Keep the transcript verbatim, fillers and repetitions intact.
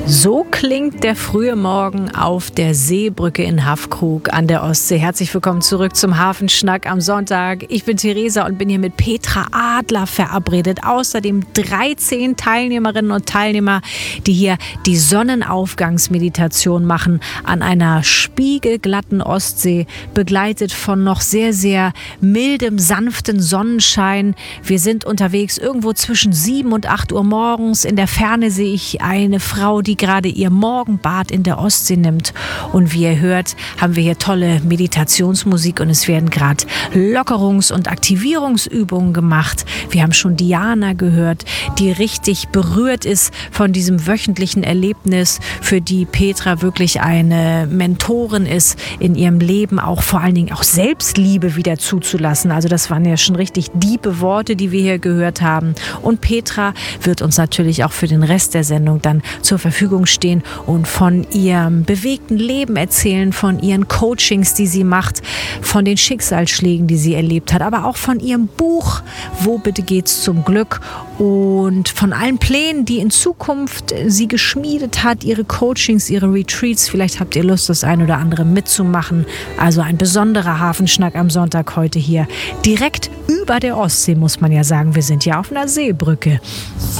So klingt der frühe Morgen auf der Seebrücke in Haffkrug an der Ostsee. Herzlich willkommen zurück zum Hafenschnack am Sonntag. Ich bin Theresa und bin hier mit Petra Adler verabredet. Außerdem dreizehn Teilnehmerinnen und Teilnehmer, die hier die Sonnenaufgangsmeditation machen an einer spiegelglatten Ostsee, begleitet von noch sehr, sehr mildem, sanften Sonnenschein. Wir sind unterwegs irgendwo zwischen sieben und acht Uhr morgens. In der Ferne sehe ich eine Frau, die gerade ihr Morgenbad in der Ostsee nimmt. Und wie ihr hört, haben wir hier tolle Meditationsmusik und es werden gerade Lockerungs- und Aktivierungsübungen gemacht. Wir haben schon Diana gehört, die richtig berührt ist von diesem wöchentlichen Erlebnis, für die Petra wirklich eine Mentorin ist, in ihrem Leben auch vor allen Dingen auch Selbstliebe wieder zuzulassen. Also das waren ja schon richtig diebe Worte, die wir hier gehört haben. Und Petra wird uns natürlich auch für den Rest der Sendung dann zur Verfügung stehen und von ihrem bewegten Leben erzählen, von ihren Coachings, die sie macht, von den Schicksalsschlägen, die sie erlebt hat, aber auch von ihrem Buch Wo bitte geht's zum Glück und von allen Plänen, die in Zukunft sie geschmiedet hat, ihre Coachings, ihre Retreats. Vielleicht habt ihr Lust, das ein oder andere mitzumachen. Also ein besonderer Hafenschnack am Sonntag heute hier. Direkt über der Ostsee, muss man ja sagen. Wir sind ja auf einer Seebrücke.